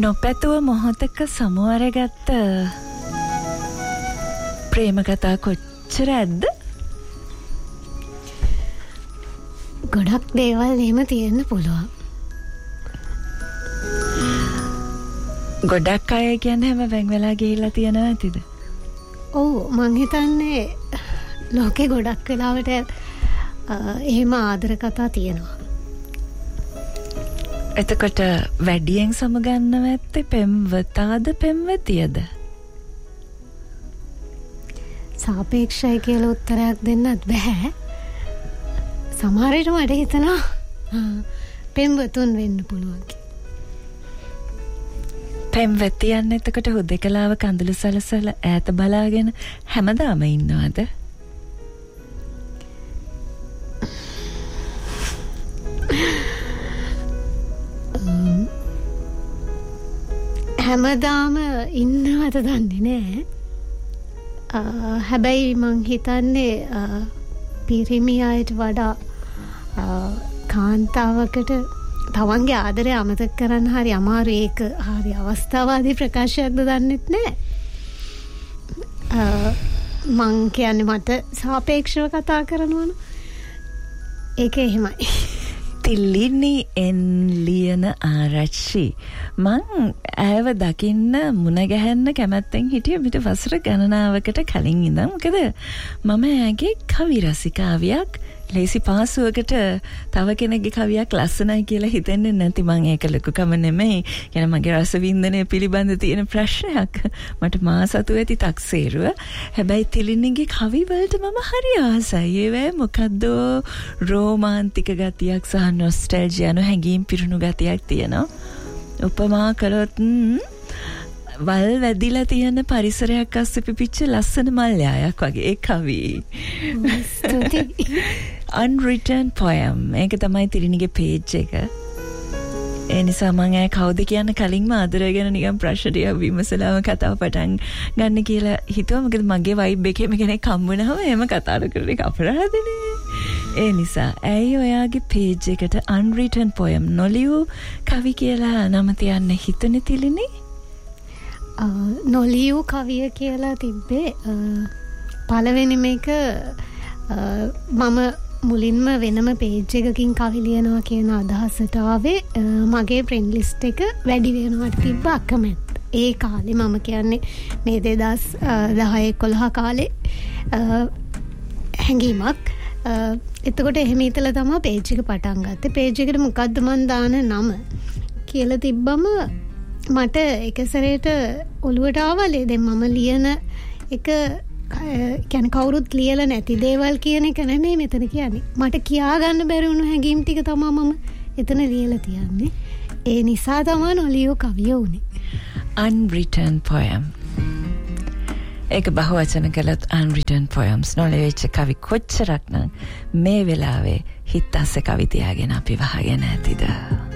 නොපැතුව මොහොතක සමුවරගත්ත ප්‍රේම කතා කොච්චර ඇද්ද? ගොඩක් දේවල් එහෙම තියෙන්න පුළුවන්. ගොඩක් අය කියන්නේ හැම වෙන් වෙලා ගිහිල්ලා තියෙනවා ඇතිද? ඔව් මං හිතන්නේ ලෝකේ ගොඩක් වෙලාවට එහෙම ආදර කතා තියෙනවා. එතකොට වැඩියෙන් සමගන්නව ඇත්තේ පෙම්වතාද පෙම්වතියද? සාපේක්ෂයි කියලා උත්තරයක් දෙන්නත් බෑ. සමහර විට මට හිතෙනවා පෙම්වතුන් වෙන්න පුළුවන් කියලා. පෙම්වතියන් එතකොට හුදෙකලාව කඳුළු සලසලා ඈත බලාගෙන හැමදාම ඉන්නවද? හැමදාම ඉන්නවද දන්නේ නෑ. හැබැයි මං හිතන්නේ පිරිමි අයට වඩා කාන්තාවකට තවන්ගේ ආදරය අමතක කරන්න හරි අමාරු. ඒක හරි අවස්ථාවාදී ප්‍රකාශයක්ද දන්නෙත් නෑ. මං කියන්නේ මට සාපේක්ෂව කතා කරනවා නම් ඒක එහෙමයි. තිල්ලිනි එන්ලියන ආරච්චි මං ඇයව දකින්න මුණ ගැහෙන්න කැමැත්තෙන් හිටිය පිට වසර ගණනාවකට කලින් ඉඳන්. මොකද මම ඇගේ කවි රසිකාවියක් ලේසි පාසුවකට තව කෙනෙක්ගේ කවියක් ලස්සනයි කියලා හිතෙන්නේ නැති. මං ඒක ලොකුකම නෙමෙයි. කියන මගේ රසවින්දනය පිළිබඳ තියෙන ප්‍රශ්නයක්. මට මා සතු ඇති තක්සේරුව. හැබැයි තිලිනිගේ කවි වලට මම හරි ආසයි. ඒවැ මොකද්ද රෝමාන්තික ගතියක් සහ නොස්ටැල්ජියා හැඟීම් පිරුණු ගතියක් තියෙනවා. උපමා කළොත් වල් වැදිලා තියෙන පරිසරයක් අස්සේ පිපිච්ච ලස්සන මල්යායක් වගේ ඒ කවි. Unwritten poem. ඒක තමයි තිරිනිගේ page එක. ඒ නිසා මම ඇය කවුද කියන කලින්ම ආදරය ගැන නිකන් ප්‍රශ්නයක් විමසලාම කතාව පටන් ගන්න කියලා හිතුවා. මොකද මගේ vibe එකේම කෙනෙක් හම්බුනහම එහෙම කතා කරන එක අපරාධනේ. ඒ නිසා ඇයි ඔයාගේ page එකට Unwritten poem නොලියු කවි කියලා නම තියන්න හිතුනේ තිලිනේ? නොලියු කවිය කියලා තිබ්බේ පළවෙනි මේක මම මුලින්ම වෙනම පේජ් එකකින් කවි ලියනවා කියන අදහසට ආවේ මගේ ෆ්‍රෙන්ඩ් ලිස්ට් එක වැඩි වෙනවට තිබ්බ අකමැත්ත. ඒ කාලේ මම කියන්නේ මේ 2010-11 කාලේ හැංගීමක්. එතකොට එහෙම හිතලා තමයි පේජ් එක පටන් ගත්තේ. පේජ් එකට මොකද්ද මන් දාන නම කියලා තිබ්බම මට එක සැරේට ඔළුවට ආවලේ දැන් මම ලියන එක කියන්නේ කවුරුත් ලියලා නැති දේවල් කියන එක නෙමෙයි මෙතන කියන්නේ. මට කියා ගන්න බැරි වුණු හැඟීම් ටික තමයි මම එතන ලියලා තියන්නේ. ඒ නිසා තමයි නොලියෝ කවිය උනේ. Unwritten poem. ඒක බහුවචන කළත් unwritten poems නොලෙවිච්ච කවි කොච්චරක් නම් මේ වෙලාවේ හිත අස්සේ කවි තියාගෙන අපි වහගෙන ඇතිද?